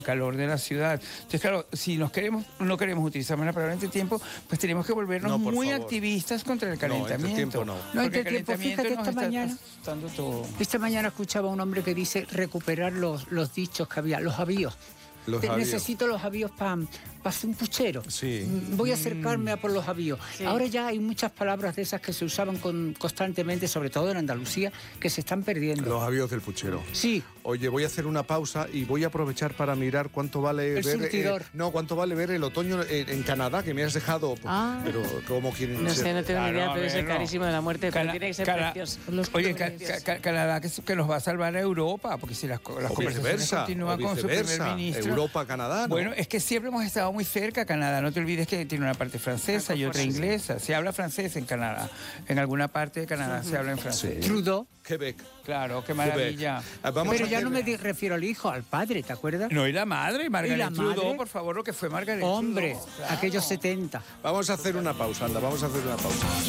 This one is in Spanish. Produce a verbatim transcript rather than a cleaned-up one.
calor de la ciudad. Entonces, claro, si nos queremos, no queremos utilizar más la palabra entretiempo, pues tenemos que volvernos No, por muy favor. activistas contra el calentamiento. No, entretiempo no. No, Porque el entretiempo, calentamiento fíjate nos esta está mañana. asustando todo. Esta mañana escuchaba a un hombre que dice recuperar los, los dichos que había, los avíos. Los Te- avíos. Necesito los avíos para hacer un puchero. Sí. Mm, Voy a acercarme a por los avíos. Sí. Ahora ya hay muchas palabras de esas que se usaban con- constantemente, sobre todo en Andalucía, que se están perdiendo. Los avíos del puchero. Sí, Oye, voy a hacer una pausa y voy a aprovechar para mirar cuánto vale El ver... surtidor. eh, no, cuánto vale ver el otoño en, en Canadá, que me has dejado... Ah. Pero, ¿cómo quieren No ser? sé, no tengo Claro, ni idea, a pero es ver, no. carísimo de la muerte, pero Cana- tiene que ser Cana- precioso. Los Oye, Ca- preciosos. Ca- Canadá que, que nos va a salvar a Europa, porque si las, co- las O conversaciones viceversa, continúan o con su primer viceversa. ministro... Europa-Canadá, ¿no? Bueno, es que siempre hemos estado muy cerca a Canadá. No te olvides que tiene una parte francesa y otra inglesa. Se habla francés en Canadá. En alguna parte de Canadá se habla en francés. Trudeau. Quebec. Claro, qué maravilla. Quebec. Ah, vamos Pero a ya hacer- no me di- refiero al hijo, al padre, ¿te acuerdas? No, y la madre, Margaret ¿Y la Trudeau, madre? por favor, lo que fue Margaret Hombre, Trudeau. Claro. aquellos setenta. Vamos a hacer una pausa, anda, vamos a hacer una pausa.